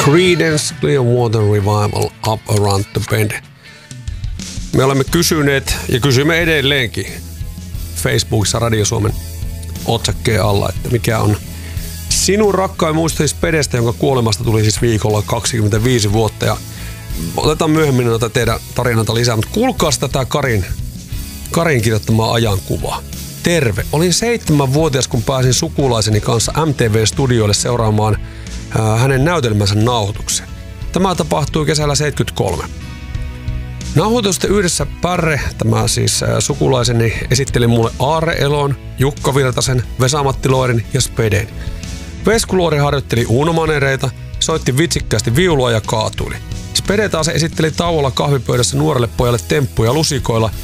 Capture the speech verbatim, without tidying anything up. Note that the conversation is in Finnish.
Creedence Clearwater Revival Up Around the Bend. Me olemme kysyneet ja kysymme edelleenkin Facebookissa Radio Suomen otsakkeen alla, että mikä on sinun rakkain muisto Spedestä, jonka kuolemasta tuli siis viikolla kaksikymmentäviisi vuotta. Ja otetaan myöhemmin noita teidän tarinoita lisää, mutta kuulkaa tätä Karin, Karin kirjoittamaa ajankuvaa. Terve. Olin seitsemänvuotias, kun pääsin sukulaiseni kanssa M T V-studioille seuraamaan ää, hänen näytelmänsä nauhoituksen. Tämä tapahtui kesällä seitsemänkymmentäkolme. Nauhoitusten yhdessä Pärre, tämä siis ää, sukulaiseni, esitteli mulle Aarre Elon, Jukka Virtasen, Vesa-Matti Loirin ja Speden. Vesku Luori harjoitteli uunomanereita, soitti vitsikkäästi viulua ja kaatuili. Spede taas esitteli tauolla kahvipöydässä nuorelle pojalle temppuja lusikoilla